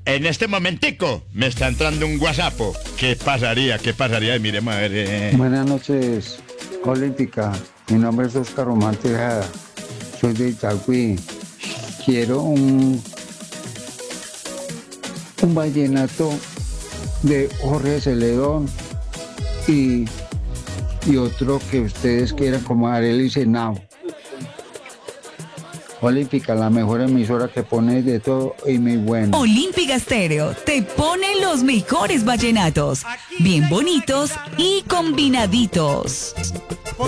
En este momentico me está entrando un WhatsApp. ¿Qué pasaría? ¿Qué pasaría? Y miremos a ver. Buenas noches, Olímpica. Mi nombre es Oscar Román Tejada. Soy de Itagüí. Quiero un vallenato de Jorge Celedón y otro que ustedes quieran, como Arely Senao. Olímpica, la mejor emisora que pone de todo y muy bueno. Olímpica Estéreo te pone los mejores vallenatos, bien bonitos y combinaditos.